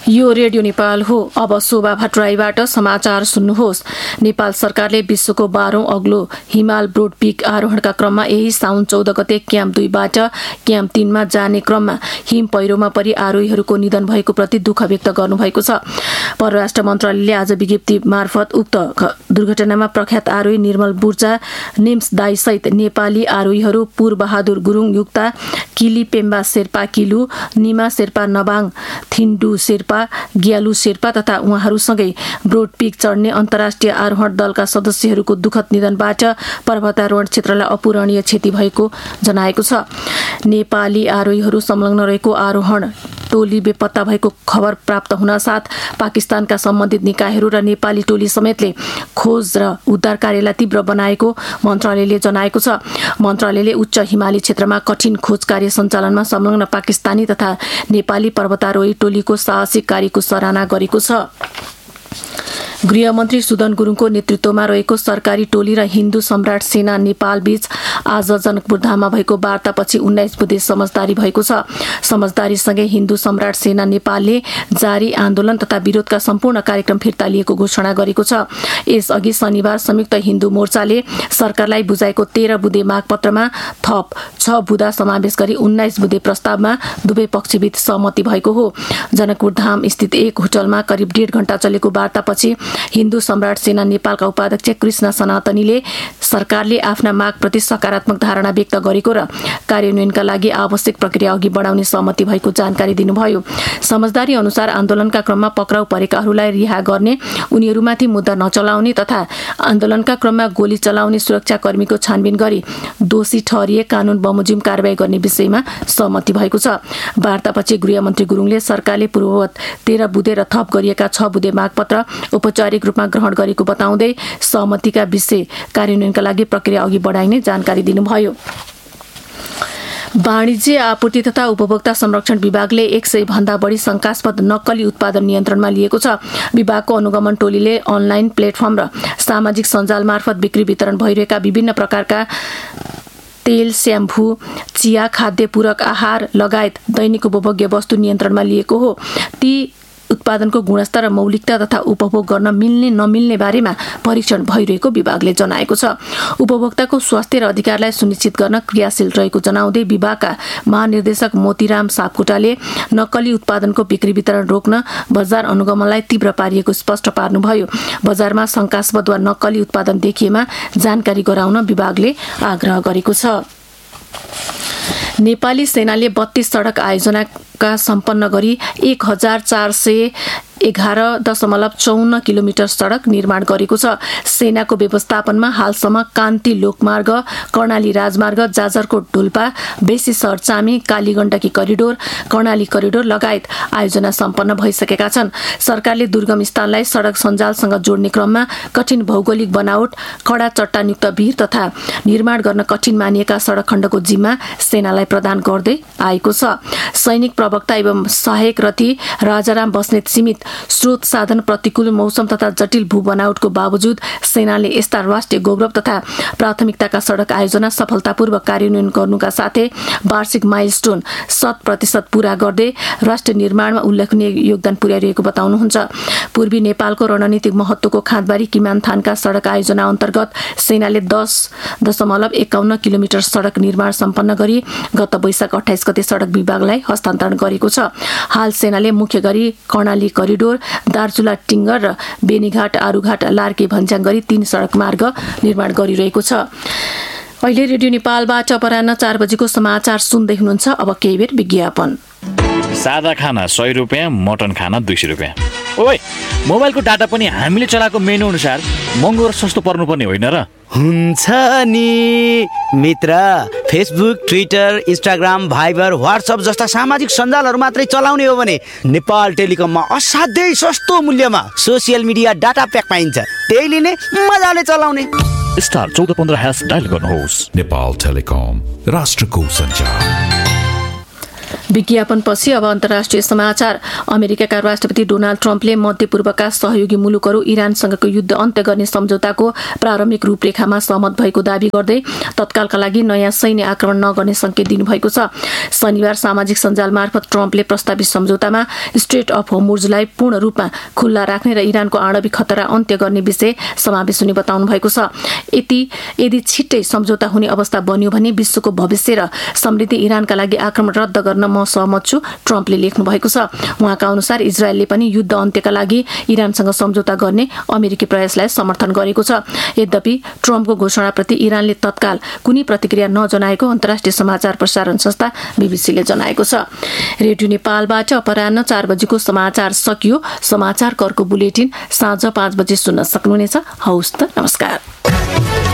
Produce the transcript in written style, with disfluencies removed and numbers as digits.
यो रेडियो नेपाल हो। अब शोभा भट्टराईबाट समाचार सुन्नुहोस्। नेपाल सरकारले विश्वको 12औं अग्लो हिमाल ब्रोड पिक आरोहणका क्रममा यही साउन 14 गते क्याम्प 2 बाट क्याम्प 3 मा जाने क्रममा हिम पहिरोमा परि आरोहीहरूको निधन भएको प्रति दुःख व्यक्त गर्नुभएको छ। परराष्ट्र मन्त्रालयले आज विज्ञप्ति मार्फत उक्त दुर्घटनामा प्रख्यात आरोही निर्मल बुर्जा निम्स दाई सहित नेपाली आरोहीहरू पूर्वबहादुर गुरुङ युक्ता, किली पेम्बा शेर्पा किलु, निमा शेर्पा नबाङ, थिन्डु शेर्पा, ग्यालु शेर्पा तथा उहाँहरूसँगै ब्रोड पिक चढ्ने अन्तर्राष्ट्रिय आरोहण दलका सदस्यहरूको दुःखद निधनबाट पर्वतारोहण क्षेत्रलाई अपूरणीय क्षति भएको जनाएको छ। नेपाली आरोहीहरू संलग्न रहेको आरोहण टोली बेपत्ता भएको खबर प्राप्त हुन साथ पाकिस्तानका सम्बन्धित निकायहरू र नेपाली टोली समेतले खोज र उद्धार कार्यलाई तीव्र बनाएको मन्त्रालयले जनाएको छ। मन्त्रालयले उच्च हिमाली क्षेत्रमा कठिन खोज कार्य सञ्चालनमा संलग्न पाकिस्तानी तथा नेपाली पर्वतारोही टोलीको साहसिक कार्यको सराहना गरेको छ। गृहमन्त्री सुदन गुरुङको नेतृत्वमा रहेको सरकारी टोली र हिन्दू सम्राट सेना नेपाल बीच आज जनकपुरधाममा भएको वार्तापछि 19 बुँदे समझदारी भएको छ। समझदारीसँगै हिन्दू सम्राट सेना नेपालले जारी आन्दोलन तथा विरोधका सम्पूर्ण कार्यक्रम फिर्ता लिएको घोषणा गरेको छ। यसअघि शनिबार संयुक्त हिन्दू मोर्चाले सरकारलाई बुझाएको 13 बुँदे मागपत्रमा थप 6 बुँदा समावेश गरी 19 बुँदे प्रस्तावमा दुवै पक्षबीच सहमति भएको हो। जनकपुरधाम स्थित एक होटलमा करिब 1.5 घण्टा चलेको वार्तापछि हिन्दू सम्राट सेना नेपालका उपाध्यक्ष कृष्ण सनातनीले सरकारले आफ्ना मागप्रति सकारात्मक धारणा व्यक्त गरेको र कार्यान्वयनका लागि आवश्यक प्रक्रिया अघि बढाउने सहमति भएको जानकारी दिनुभयो। समझदारी अनुसार आन्दोलनका क्रममा पक्राउ परेकाहरूलाई रिहा गर्ने, उनीहरूमाथि मुद्दा नचलाउने तथा आन्दोलनका क्रममा गोली चलाउने सुरक्षाकर्मीको छानबिन गरी दोषी ठहरिए कानून बमोजिम कारबाही गर्ने विषयमा सहमति भएको छ। वार्तापछि गृहमन्त्री गुरुङले सरकारले पूर्ववत 13 बुँदे र थप गरिएका 6 बुँदे मागपत्र औपचारिक रूपमा ग्रहण गरेको बताउँदै सहमतिका विषय कार्यान्वयनका लागि प्रक्रिया अघि बढाइने जानकारी दिनुभयो। वाणिज्य आपूर्ति तथा उपभोक्ता संरक्षण विभागले 100 भन्दा बढी शंकास्पद नक्कली उत्पादन नियन्त्रणमा लिएको छ। विभागको अनुगमन टोलीले अनलाइन प्लेटफर्म र सामाजिक सञ्जाल मार्फत बिक्री वितरण भइरहेका विभिन्न प्रकारका तेल, स्याम्पू, चिया, खाद्य पूरक आहार लगायत दैनिक उपभोग्य वस्तु नियन्त्रणमा लिएको हो। ती उत्पादनको गुणस्तर र मौलिकता तथा उपभोग गर्न मिल्ने नमिल्ने बारेमा परीक्षण भइरहेको विभागले जनाएको छ। उपभोक्ताको स्वास्थ्य र अधिकारलाई सुनिश्चित गर्न क्रियाशील रहेको जनाउँदै विभागका महानिर्देशक मोतीराम सापकोटाले नक्कली उत्पादनको बिक्री वितरण रोक्न बजार अनुगमनलाई तीव्र पारिएको स्पष्ट पार्नुभयो। बजारमा शंकास्पद वा नक्कली उत्पादन देखिएमा जानकारी गराउन विभागले आग्रह गरेको छ। नेपाली सेनाले 32 सडक आयोजनाका सम्पन्न गरी 1411.54 किलोमिटर सडक निर्माण गरेको छ। सेनाको व्यवस्थापनमा हालसम्म कान्ति लोकमार्ग, कर्णाली राजमार्ग, जाजरकोट डोल्पा, बेसी सरचामी, कालीगण्डकी करिडोर, कर्णाली करिडोर लगायत आयोजना सम्पन्न भइसकेका छन्। सरकारले दुर्गम स्थानलाई सडक सञ्जालसँग जोड्ने क्रममा कठिन भौगोलिक बनावट, कडा चट्टानयुक्त भिर तथा निर्माण गर्न कठिन मानिएका सडक खण्डको जिम्मा सेनालाई प्रदान गर्दै आएको छ। सैनिक प्रवक्ता एवं सहायक रथी राजाराम बस्नेत सीमित स्रोत साधन, प्रतिकूल मौसम तथा जटिल भू बनावटको बावजुद सेनाले यस्ता राष्ट्रिय गौरव तथा प्राथमिकताका सडक आयोजना सफलतापूर्वक कार्यान्वयन गर्नुका साथै वार्षिक माइलस्टोन 100% पूरा गर्दै राष्ट्र निर्माणमा उल्लेखनीय योगदान पुर्याइरहेको बताउनुहुन्छ। पूर्वी नेपालको रणनीतिक महत्त्वको खाँदबारी किमानथानका सडक आयोजना अन्तर्गत सेनाले 10.51 किलोमिटर सडक निर्माण सम्पन्न गरी गत वैशाख 28 गते सडक विभागलाई हस्तान्तरण गरेको छ। हाल सेनाले मुख्य गरी कर्णाली करिडोर, दार्चुला टिङ्गर र बेनीघाट आरुघाट लार्के भन्ज्याङ गरी 3 सडक मार्ग निर्माण गरिरहेको छ। अहिले रेडियो नेपालबाट अपराह्न 4 बजेको समाचार सुन्दै हुनुहुन्छ। अब केही बेर विज्ञापन। सादा खाना 100 रुपियाँ, मटन खाना 200 रुपियाँ। ओइ, मोबाइलको डाटा पनि हामीले चलाएको मेनु अनुसार महँगो र सस्तो पर्नुपर्ने होइन र? हुन्छ नि मित्र, Facebook, Twitter, Instagram, Viber, WhatsApp जस्ता सामाजिक सञ्जालहरू मात्रै चलाउने हो भने नेपाल टेलिकममा असाध्यै सस्तो मूल्यमा सोसियल मिडिया डाटा प्याक पाइन्छ। त्यही लिने, मजाले चलाउने। स्टार 1415# डायल गर्नुहोस्। नेपाल टेलिकम, राष्ट्रको सञ्चार। विज्ञापनपछि अब अन्तर्राष्ट्रिय समाचार। अमेरिकाका राष्ट्रपति डोनाल्ड ट्रम्पले मध्यपूर्वका सहयोगी मुलुकहरू इरानसँगको युद्ध अन्त्य गर्ने सम्झौताको प्रारम्भिक रूपरेखामा सहमत भएको दावी गर्दै तत्कालका लागि नयाँ सैन्य आक्रमण नगर्ने संकेत दिनुभएको छ। शनिबार सामाजिक सञ्जाल मार्फत ट्रम्पले प्रस्तावित सम्झौतामा स्ट्रेट अफ होर्मुजलाई पूर्ण रूपमा खुल्ला राख्ने र इरानको आणविक खतरा अन्त्य गर्ने विषय समावेश हुने बताउनु भएको छ। यदि छिट्टै सम्झौता हुने अवस्था बन्यो भने विश्वको भविष्य र समृद्धि इरानका लागि आक्रमण रद्द गर्न म सहमत छु, ट्रम्पले लेख्नु भएको छ। उहाँका अनुसार इजरायलले पनि युद्ध अन्त्यका लागि इरानसँग सम्झौता गर्ने अमेरिकी प्रयासलाई समर्थन गरेको छ। यद्यपि ट्रम्पको घोषणाप्रति इरानले तत्काल कुनै प्रतिक्रिया नजनाएको अन्तर्राष्ट्रिय समाचार प्रसारण संस्था बीबीसीले जनाएको छ। रेडियो नेपालबाट अपराह्न 4 बजेको समाचार सकियो। समाचार कर्को बुलेटिन साँझ 5 बजे सुन्न सक्नुहुनेछ। हौस् त, नमस्कार।